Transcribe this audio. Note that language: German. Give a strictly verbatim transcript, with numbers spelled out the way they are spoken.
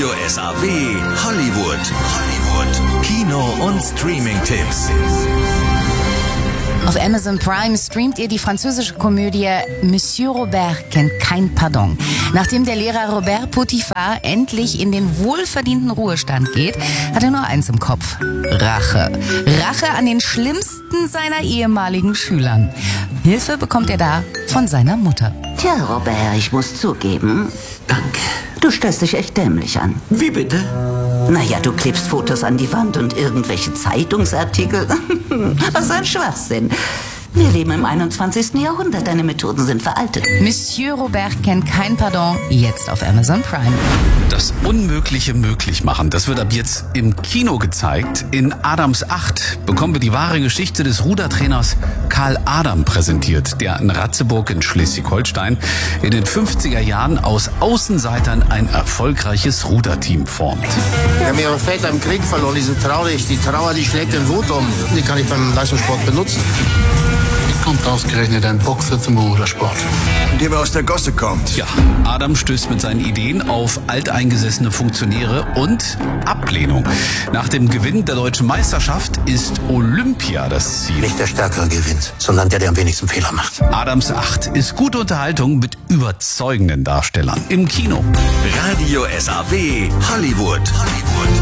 Radio S A W Hollywood. Hollywood. Kino- und Streaming-Tipps. Auf Amazon Prime streamt ihr die französische Komödie Monsieur Robert kennt kein Pardon. Nachdem der Lehrer Robert Potiphar endlich in den wohlverdienten Ruhestand geht, hat er nur eins im Kopf: Rache. Rache an den schlimmsten seiner ehemaligen Schülern. Hilfe bekommt er da von seiner Mutter. Tja, Robert, ich muss zugeben, Danke. du stellst dich echt dämlich an. Wie bitte? Naja, du klebst Fotos an die Wand und irgendwelche Zeitungsartikel. Was ein Schwachsinn. Wir leben im einundzwanzigsten Jahrhundert. Deine Methoden sind veraltet. Monsieur Robert kennt kein Pardon, jetzt auf Amazon Prime. Das Unmögliche möglich machen, das wird ab jetzt im Kino gezeigt. In Adams acht bekommen wir die wahre Geschichte des Rudertrainers Karl Adam präsentiert, der in Ratzeburg in Schleswig-Holstein in den fünfziger Jahren aus Außenseitern ein erfolgreiches Ruderteam formt. Wir haben ihre Väter im Krieg verloren, die sind traurig. Die Trauer, die schlägt in Wut um. Die kann ich beim Leistungssport benutzen. Wie kommt ausgerechnet ein Boxer zum Rudersport? Indem er aus der Gosse kommt. Ja, Adam stößt mit seinen Ideen auf alteingesessene Funktionäre und Ablehnung. Nach dem Gewinn der deutschen Meisterschaft ist Olympia das Ziel. Nicht der Stärkere gewinnt, sondern der, der am wenigsten Fehler macht. Adams acht ist gute Unterhaltung mit überzeugenden Darstellern im Kino. Radio S A W Hollywood. Hollywood.